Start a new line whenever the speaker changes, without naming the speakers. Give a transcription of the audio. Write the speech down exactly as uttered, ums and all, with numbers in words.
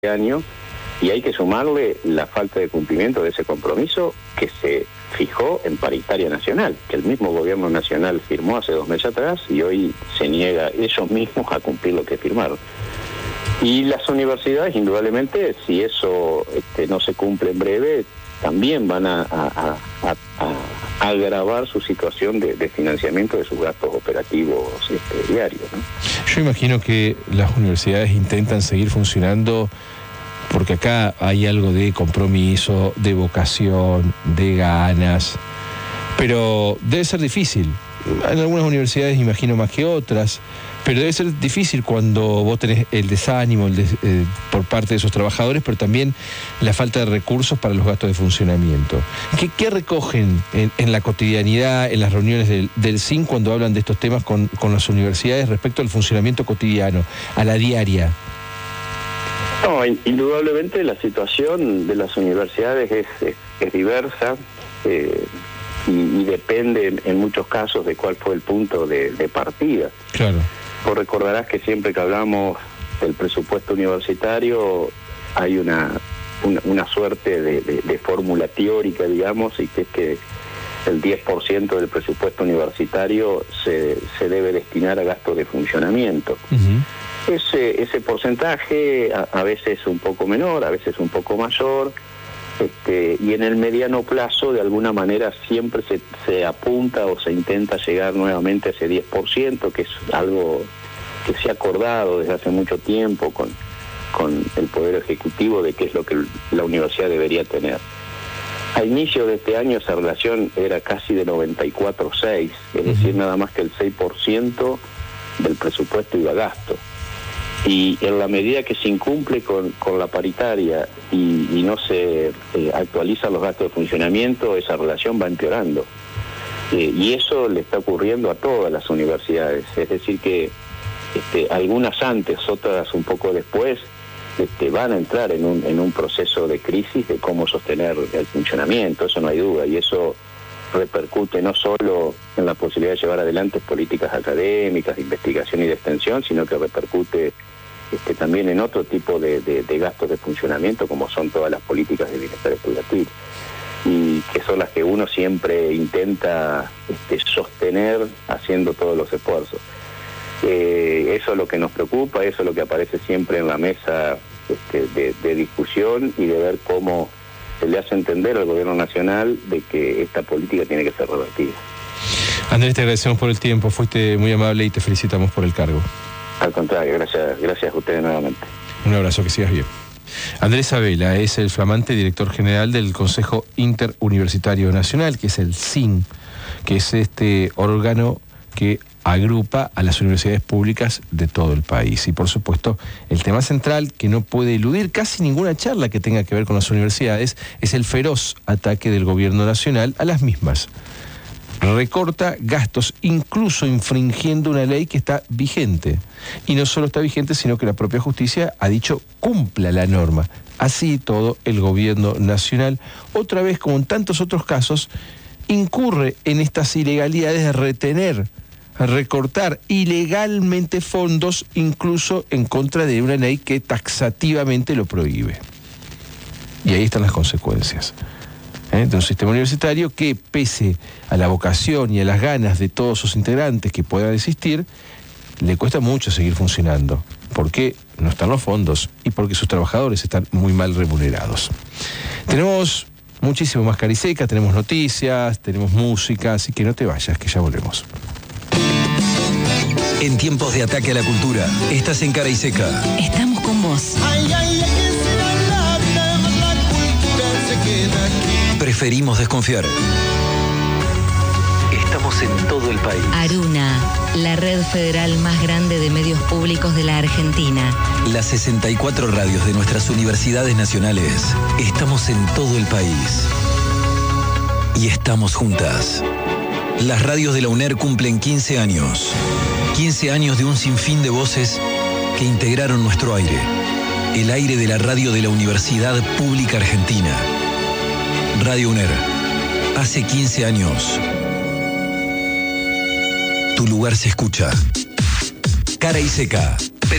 año, y hay que sumarle la falta de cumplimiento de ese compromiso que se fijó en paritaria nacional, que el mismo gobierno nacional firmó hace dos meses atrás y hoy se niega ellos mismos a cumplir lo que firmaron. Y las universidades, indudablemente, si eso este, no se cumple en breve, también van a, a, a, a, a agravar su situación de, de financiamiento de sus gastos operativos este, diarios, ¿no?
Yo imagino que las universidades intentan seguir funcionando porque acá hay algo de compromiso, de vocación, de ganas, pero debe ser difícil. En algunas universidades imagino más que otras, pero debe ser difícil cuando vos tenés el desánimo el des, eh, por parte de esos trabajadores, pero también la falta de recursos para los gastos de funcionamiento. ¿Qué, qué recogen en, en la cotidianidad, en las reuniones del, del S I N cuando hablan de estos temas con, con las universidades respecto al funcionamiento cotidiano, a la diaria?
No, indudablemente la situación de las universidades es, es, es diversa eh, y, y depende en, en muchos casos de cuál fue el punto de, de partida.
Claro.
Vos recordarás que siempre que hablamos del presupuesto universitario hay una, una, una suerte de, de, de fórmula teórica, digamos, y que es que el diez por ciento del presupuesto universitario se, se debe destinar a gastos de funcionamiento. Uh-huh. Ese, ese porcentaje a, a veces un poco menor, a veces un poco mayor, este, y en el mediano plazo de alguna manera siempre se, se apunta o se intenta llegar nuevamente a ese diez por ciento, que es algo que se ha acordado desde hace mucho tiempo con, con el Poder Ejecutivo de qué es lo que la universidad debería tener. A inicio de este año esa relación era casi de noventa y cuatro a seis, es decir, nada más que el seis por ciento del presupuesto iba a gasto. Y en la medida que se incumple con, con la paritaria y, y no se eh, actualizan los gastos de funcionamiento, esa relación va empeorando. Eh, y eso le está ocurriendo a todas las universidades. Es decir que este, algunas antes, otras un poco después, este, van a entrar en un, en un proceso de crisis de cómo sostener el funcionamiento, eso no hay duda. Y eso repercute no solo en la posibilidad de llevar adelante políticas académicas, de investigación y de extensión, sino que repercute este, también en otro tipo de, de, de gastos de funcionamiento, como son todas las políticas de bienestar estudiantil, y que son las que uno siempre intenta este, sostener haciendo todos los esfuerzos. Eh, eso es lo que nos preocupa, eso es lo que aparece siempre en la mesa este, de, de discusión y de ver cómo se le hace entender al gobierno nacional de que esta política tiene que ser revertida.
Andrés, te agradecemos por el tiempo, fuiste muy amable y te felicitamos por el cargo.
Al contrario, gracias, gracias a ustedes nuevamente.
Un abrazo, que sigas bien. Andrés Abela es el flamante director general del Consejo Interuniversitario Nacional, que es el S I N, que es este órgano que agrupa a las universidades públicas de todo el país. Y por supuesto, el tema central que no puede eludir casi ninguna charla que tenga que ver con las universidades es el feroz ataque del gobierno nacional a las mismas. Recorta gastos, incluso infringiendo una ley que está vigente. Y no solo está vigente, sino que la propia justicia ha dicho cumpla la norma. Así todo, el gobierno nacional, otra vez como en tantos otros casos, incurre en estas ilegalidades de retener, recortar ilegalmente fondos, incluso en contra de una ley que taxativamente lo prohíbe. Y ahí están las consecuencias. ¿Eh? De un sistema universitario que, pese a la vocación y a las ganas de todos sus integrantes que puedan existir, le cuesta mucho seguir funcionando, porque no están los fondos y porque sus trabajadores están muy mal remunerados. Tenemos muchísimo más Cara y Seca, tenemos noticias, tenemos música, así que no te vayas, que ya volvemos.
En tiempos de ataque a la cultura, estás en Cara y Seca.
Estamos con vos.
Ay, ay, ay, que se la lata, la cultura se queda aquí.
Preferimos desconfiar. Estamos en todo el país.
Aruna, la red federal más grande de medios públicos de la Argentina.
Las sesenta y cuatro radios de nuestras universidades nacionales. Estamos en todo el país. Y estamos juntas. Las radios de la UNER cumplen quince años. quince años de un sinfín de voces que integraron nuestro aire. El aire de la radio de la Universidad Pública Argentina. Radio UNER. Hace quince años. Tu lugar se escucha. Cara y Seca.